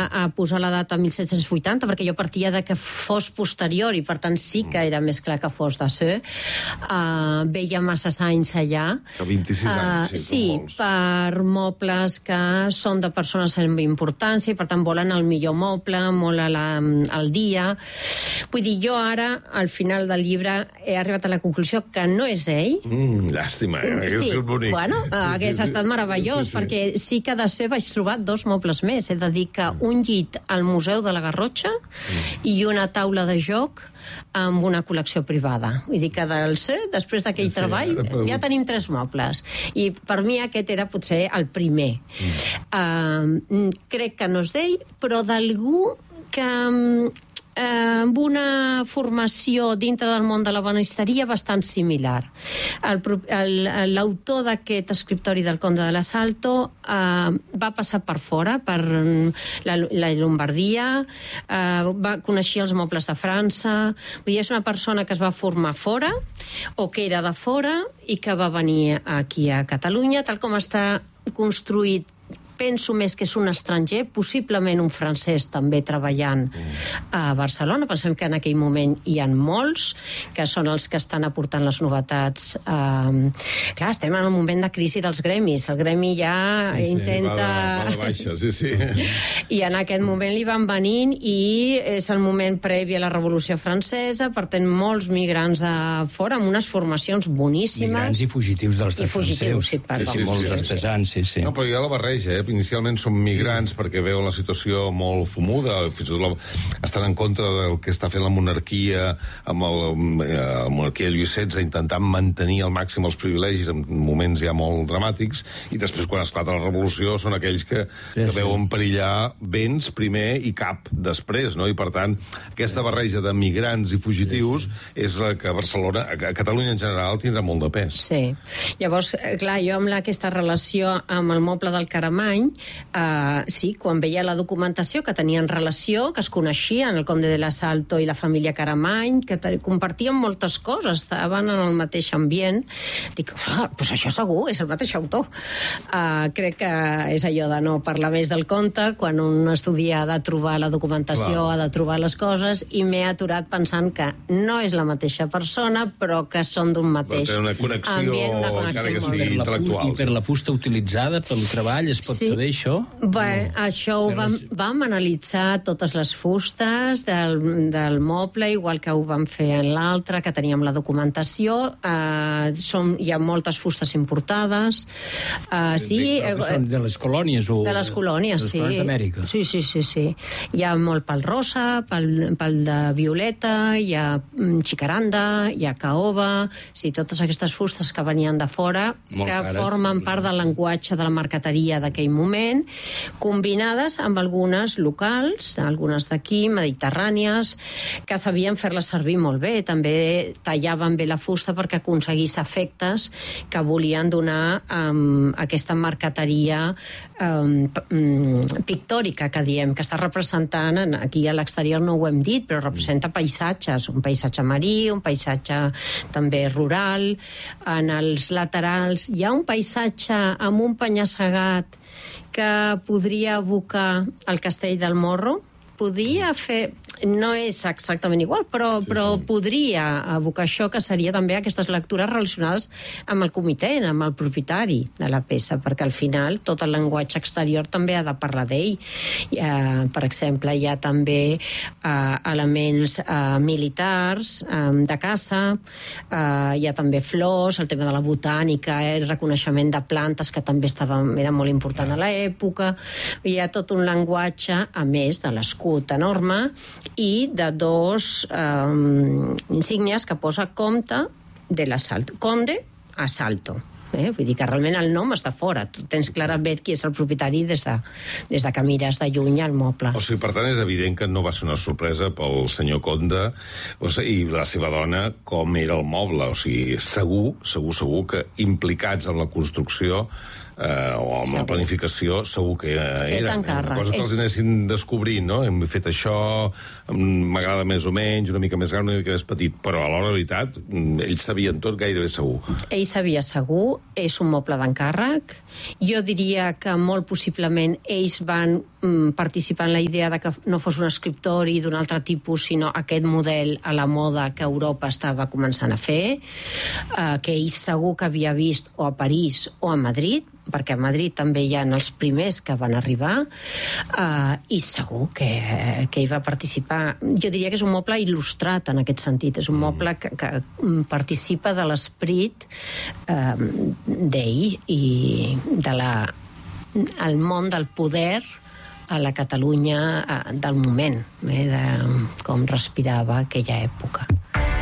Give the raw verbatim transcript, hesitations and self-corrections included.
a posar la data mil set-cents vuitanta, perquè jo partia de que fos posterior, i per tant sí que era més clar que fos de ser. Uh, veia masses anys allà. Que vint-i-sis anys, uh, sí, sí, per mobles que són de persones amb importància, i per tant volen el millor moble, molt a la, al dia. Vull dir, jo ara, al final del llibre, he arribat a la conclusió que no és ell. Mm, llàstima, eh? Hagués Sí, sigut bonic. bueno, Sí, hagués sí, estat meravellós, sí, sí. perquè sí que de ser vaig trobar dos mobles més. He de dir que un llit al Museu de la Garrotxa mm. i una taula de joc amb una col·lecció privada. Vull dir que del ser, després d'aquell sí, treball, però... ja tenim tres mobles. I per mi aquest era potser el primer. Mm. Uh, crec que no és d'ell, però d'algú que... amb una formació dintre del món de la banisteria bastant similar. L'autor d'aquest escriptori del Conde de l'Assalto eh, va passar per fora, per la, la Lombardia, eh, va conèixer els mobles de França. Vull dir, és una persona que es va formar fora, o que era de fora, i que va venir aquí a Catalunya, tal com està construït. Penso més que és un estranger, possiblement un francès també treballant a Barcelona. Pensem que en aquell moment hi ha molts, que són els que estan aportant les novetats. Um, clar, estem en un moment de crisi dels gremis. El gremi ja sí, intenta... Va de, va de baixa, sí, sí. I en aquest moment li van venint, i és el moment previ a la Revolució Francesa, per tant, molts migrants de fora, amb unes formacions boníssimes. Migrants i fugitius dels estats francesos. Sí, perdó. Sí, sí, molts sí, artesans, sí, sí. No, però hi ha la barreja, eh? Inicialment són migrants sí. perquè veuen la situació molt fumuda, fins i tot la, estan en contra del que està fent la monarquia, amb el, la monarquia de Lluís setze, intentant mantenir al màxim els privilegis en moments ja molt dramàtics, i després, quan esclata la revolució, són aquells que, sí, que veuen sí. perillar béns primer i cap després, no? I per tant, aquesta barreja de migrants i fugitius sí, sí. és la que a Barcelona, a Catalunya en general, tindrà molt de pes. Sí. Llavors, clar, jo amb aquesta relació amb el moble del Caramany, Uh, sí, quan veia la documentació que tenien relació, que es coneixien, el Conde de l'Assalto i la família Caramany, que compartien moltes coses, estaven en el mateix ambient, dic, oh, pues això segur, és el mateix autor. Uh, crec que és allò de no parlar més del conte, quan un estudia ha de trobar la documentació, Clar. ha de trobar les coses, i m'he aturat pensant que no és la mateixa persona, però que són d'un mateix Té una connexió, ambient, una connexió encara que sigui intel·lectual. I per la fusta utilitzada pel treball es pot sí. saber això? Bé, no. això ho vam, vam analitzar totes les fustes del, del moble, igual que ho vam fer en l'altre, que teníem la documentació. Uh, som, hi ha moltes fustes importades. Uh, sí, de, són de les colònies? O de les colònies, de les sí. colònies d'Amèrica. Sí, sí, sí, sí. Hi ha molt pel rosa, pel, pel de violeta, hi ha xicaranda, hi ha caoba, sí, totes aquestes fustes que venien de fora, molt que cares, formen part del llenguatge de la marqueteria d'aquell moment, combinades amb algunes locals, algunes d'aquí, mediterrànies, que sabien fer-les servir molt bé. També tallaven bé la fusta perquè aconseguís efectes que volien donar um, aquesta marqueteria um, pictòrica, que diem, que està representant, aquí a l'exterior no ho hem dit, però representa paisatges, un paisatge marí, un paisatge també rural. En els laterals hi ha un paisatge amb un penya-segat que podria evocar el Castell del Morro. Podia fer... No és exactament igual, però, sí, però sí. podria evocar això, que seria també aquestes lectures relacionades amb el comitent, amb el propietari de la peça, perquè al final tot el llenguatge exterior també ha de parlar d'ell. Uh, per exemple, hi ha també uh, elements uh, militars, um, de caça, uh, hi ha també flors, el tema de la botànica, el reconeixement de plantes, que també estava, era molt important a l'època. Hi ha tot un llenguatge, a més de l'escut enorme, i de dos um, insígnies que posa Comte de l'Assalto. Conde Assalto. Eh? Vull dir que realment el nom està fora. Tu tens clarament qui és el propietari des de, des de que mires de lluny al moble. O sigui, per tant, és evident que no va ser una sorpresa pel senyor Conde o sigui, i la seva dona com era el moble. O sigui, segur, segur, segur que implicats en la construcció eh, o amb segur. La planificació, segur que era. És d'encàrrec. Una cosa que és... els anessin descobrint, no? Hem fet això, m'agrada més o menys, una mica més gran, una mica més petit, però a l'hora de veritat, ells sabien tot gairebé segur. Ell sabia segur, és un moble d'encàrrec. Jo diria que molt possiblement ells van mm, participar en la idea de que no fos un escriptori d'un altre tipus, sinó aquest model a la moda que Europa estava començant a fer, eh, que ell segur que havia vist o a París o a Madrid, perquè a Madrid també hi ha els primers que van arribar, eh, i segur que, que hi va participar. Jo diria que és un moble il·lustrat en aquest sentit, és un moble que, que participa de l'esperit eh, d'ell i de la, el món del poder a la Catalunya eh, del moment, eh, de com respirava aquella època.